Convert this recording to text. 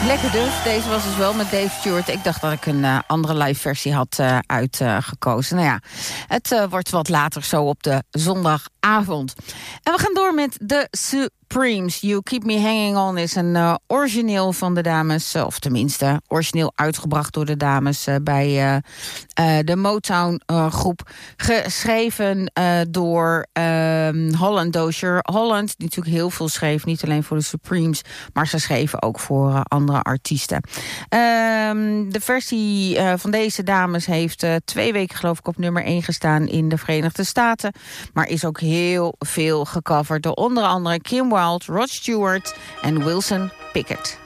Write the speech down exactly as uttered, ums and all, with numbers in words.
Lekker dus. Deze was dus wel met Dave Stewart. Ik dacht dat ik een uh, andere live versie had uh, uitgekozen. Uh, nou ja, het uh, wordt wat later zo op de zondagavond. En we gaan door met de Supremes. You Keep Me Hanging On is een uh, origineel van de dames. Uh, of tenminste, origineel uitgebracht door de dames uh, bij uh, uh, de Motown uh, groep. Geschreven uh, door uh, Holland Dozier. Holland, die natuurlijk heel veel schreef. Niet alleen voor de Supremes, maar ze schreven ook voor uh, andere artiesten. Um, de versie uh, van deze dames heeft uh, twee weken geloof ik op nummer één gestaan in de Verenigde Staten. Maar is ook heel veel gecoverd door onder andere Kim Wilde, Rod Stewart en Wilson Pickett.